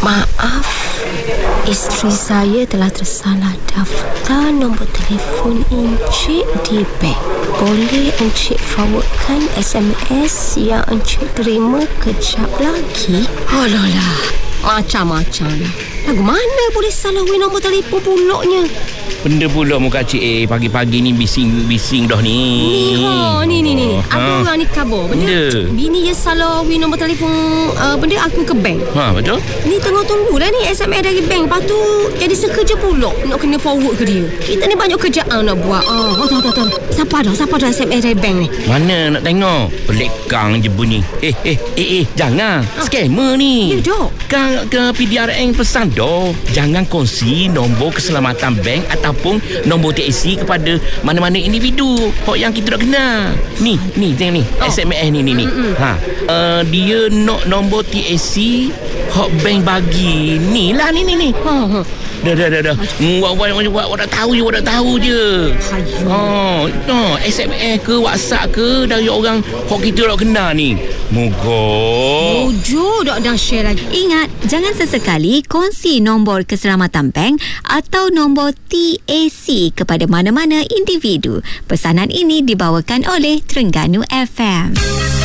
Maaf, isteri saya telah tersalah daftar nombor telefon Encik di bank. Boleh Encik forwardkan SMS yang Encik terima kejap lagi? Alah, macam-macam lah. Lagu mana boleh salah nombor telefon pulaknya? Benda pula muka cik pagi-pagi ni bising dah ni. Ni. Ada orang ni khabar. Benda bini dia salah nombor telefon benda aku ke bank. Betul. Ni tengah tunggulah ni SMS dari bank. Lepas tu jadi sekerja pula nak kena forward ke dia. Kita ni banyak kerjaan nak buat. Tahu. Siapa dah SMS dari bank ni? Mana nak tengok? Pelekang je bunyi. Jangan. Scammer ni. Ya dok. Kang ke PDRN pesan dah. Jangan kongsi nombor keselamatan bank ataupun nombor TAC kepada mana-mana individu yang kita tak kenal. Ni tengok ni. SMS ni. Dia nak nombor TAC bank bagi. Ni. Dah. Awak dah tahu je. SMS ke WhatsApp ke dari orang kita tak kenal ni. Moga jujur dah share lagi. Ingat, jangan sesekali kongsi nombor keselamatan bank atau nombor TAC kepada mana-mana individu. Pesanan ini dibawakan oleh Terengganu FM.